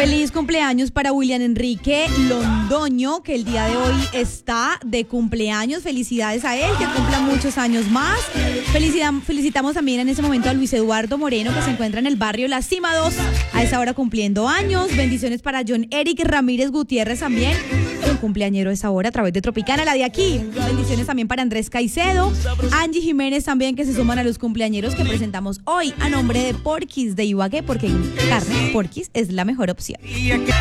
Feliz cumpleaños para William Enrique Londoño, que el día de hoy está de cumpleaños. Felicidades a él, que cumpla muchos años más. Felicitamos también en ese momento a Luis Eduardo Moreno, que se encuentra en el barrio La Cima 2, a esa hora cumpliendo años. Bendiciones para John Eric Ramírez Gutiérrez también, un cumpleañero a esa hora a través de Tropicana, la de aquí. Bendiciones también para Andrés Caicedo, Angie Jiménez también, que se suman a los cumpleañeros que presentamos hoy a nombre de Porquis de Ibagué, porque en carne Porquis es la mejor opción.